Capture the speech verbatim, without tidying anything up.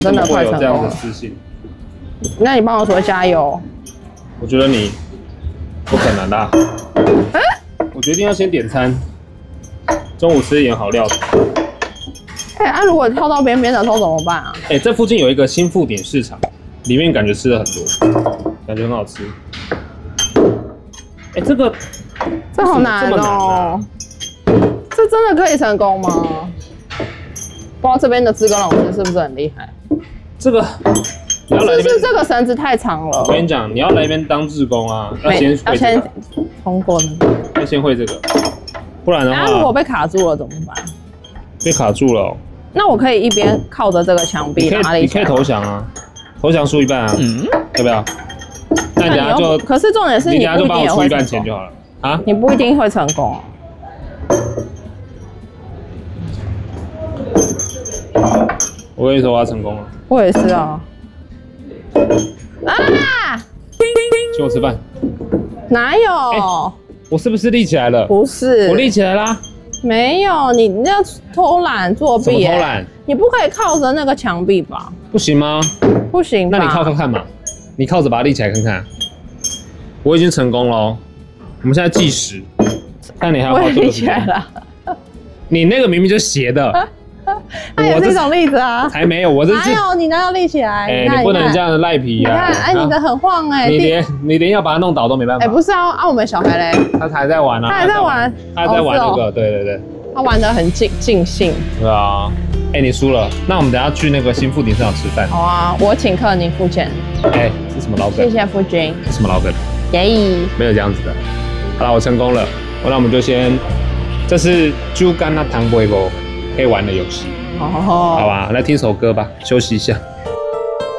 真的快成有这样的功了。 自信。 那你帮我说加油。 我觉得你不可能啦。 哎、 我决定要先点餐，中午吃一点好料的。 哎、啊，如果跳到边边的时候怎么办啊？ 哎、这附近有一个新富点市场，里面感觉吃的很多，感觉很好吃。哎、这个这好难这么难哦、 啊这真的可以成功吗？不知道这边的志工老师是不是很厉害？ 这个你要来这边是不是，这个绳子太长了？ 我跟你讲，你要来这边当志工啊，要先会这要先个， 通过那个。 要先会这个，不然的那、啊、如果话被卡住了怎么办？ 被卡住了、哦。 那我可以一边靠着这个墙壁你可哪里？ 以你可以投降啊，投降输一半啊，嗯，要不要？那你等下就， 可是重点是你你不一定等下就帮我出也会成功一半钱就。好了啊。 你不一定会成功。 我跟你说我要成功了， 我也是啊。啊！ 请我吃饭。 哪有？ 我是不是立起来了？ 不是， 我立起来啦。 没有，你你要偷懒作怎么弊、欸。 偷懒？ 你不可以靠着那个墙壁吧？ 不行吗？ 不行吧？ 那你靠看看嘛，你靠着把它立起来看看。我已经成功了哦。我们现在计时，看你还要我也花多久立起来时间。 了。 你那个明明就是斜的， 它也我这是一种例子啊。 才没有，我这是。 哪有？你哪有立起来？ 哎， 看你不能看这样赖皮啊！ 你看，哎，你的很晃哎。 你第连你连要把它弄倒都没办法。 哎，不是啊，啊，我们小孩嘞， 他还在玩啊， 他还在玩他还在玩哦是哦那个，对对对， 他玩得很尽尽兴。 对啊。哎，你输了，那我们等下去那个新富鼎市场吃饭。 好啊，我请客，你付钱。 哎，是什么老梗？ 谢谢夫君。 是什么老梗？ 耶！ 没有这样子的。好了，我成功了，那我们就先，这是猪肝那糖杯不可以玩的游戏， 哦， 好吧？来听首歌吧，休息一下。